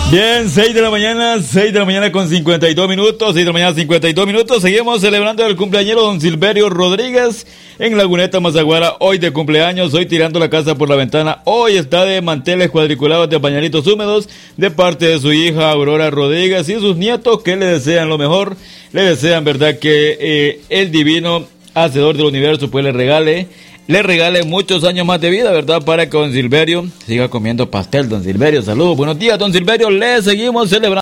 Bien, 6 de la mañana con 52 minutos, 6 de la mañana 52 minutos, seguimos celebrando el cumpleañero don Silverio Rodríguez en Laguneta, Mazaguara, hoy de cumpleaños, hoy tirando la casa por la ventana, hoy está de manteles cuadriculados de pañalitos húmedos de parte de su hija Aurora Rodríguez y sus nietos que le desean lo mejor, le desean, verdad, que el divino hacedor del universo pues le regale muchos años más de vida, ¿verdad? Para que don Silverio siga comiendo pastel. Don Silverio, saludos, buenos días, don Silverio, le seguimos celebrando.